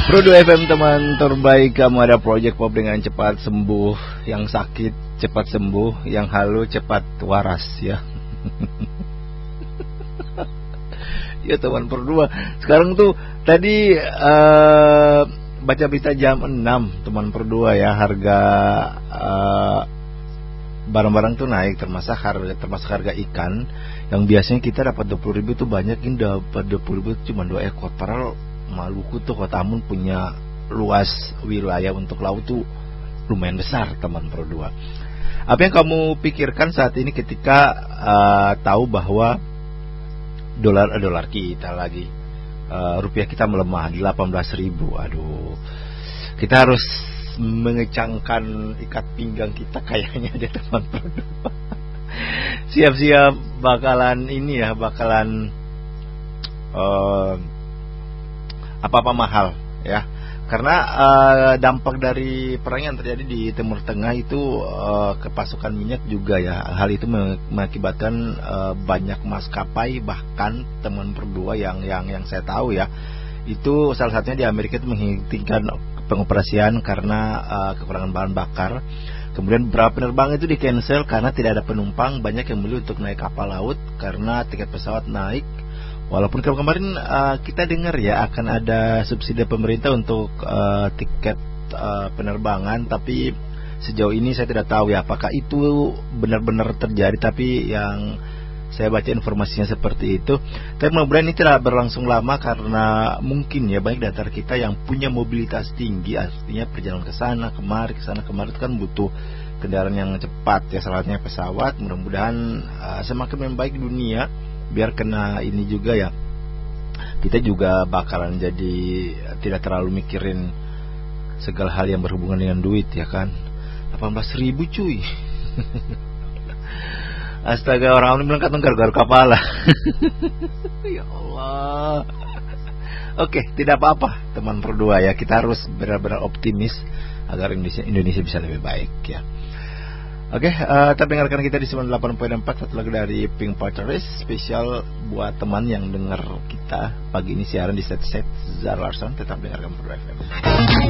Pro 2 FM teman terbaik, kamu ada Project Pop dengan cepat sembuh, yang sakit cepat sembuh, yang halu cepat waras ya. Ya teman Pro 2. Sekarang tuh tadi baca berita jam 6 teman Pro 2 ya, harga barang-barang tuh naik, termasuk harga ikan yang biasanya kita dapat 20.000 tuh banyak, ini dapat 20.000 cuma 2 ekor. Padahal Maluku tuh Kota Ambon punya luas wilayah untuk laut tuh lumayan besar teman Pro 2. Apa yang kamu pikirkan saat ini ketika tahu bahwa dolar kita lagi rupiah kita melemah di 18.000? Aduh, kita harus mengecangkan ikat pinggang kita kayaknya deh teman Pro 2. Siap-siap bakalan apa-apa mahal ya, karena dampak dari perang yang terjadi di Timur Tengah itu ke pasokan minyak juga ya. Hal itu mengakibatkan banyak maskapai, bahkan teman Pro 2 yang saya tahu ya, itu salah satunya di Amerika itu menghentikan pengoperasian karena kekurangan bahan bakar. Kemudian beberapa penerbangan itu di cancel karena tidak ada penumpang. Banyak yang memilih untuk naik kapal laut karena tiket pesawat naik. Walaupun kemarin kita dengar ya akan ada subsidi pemerintah untuk tiket penerbangan, tapi sejauh ini saya tidak tahu ya apakah itu benar-benar terjadi. Tapi yang saya baca informasinya seperti itu. Tapi mudah-mudahan ini tidak berlangsung lama, karena mungkin ya banyak data kita yang punya mobilitas tinggi, artinya perjalanan ke sana kemari itu kan butuh kendaraan yang cepat ya, salah satunya pesawat. Mudah-mudahan semakin membaik dunia, biar kena ini juga ya, kita juga bakalan jadi tidak terlalu mikirin segala hal yang berhubungan dengan duit ya kan. 18.000 cuy. Astaga, orang bilang katong garuk-garuk kepala. Ya Allah. Oke, tidak apa-apa teman Pro 2 ya, kita harus benar-benar optimis agar Indonesia bisa lebih baik ya. Oke, tapi dengarkan kita di 98.4, satu lagu dari Pink Panthers spesial buat teman yang dengar kita pagi ini siaran di set Zara Larson. Tetap dengarkan Pro FM.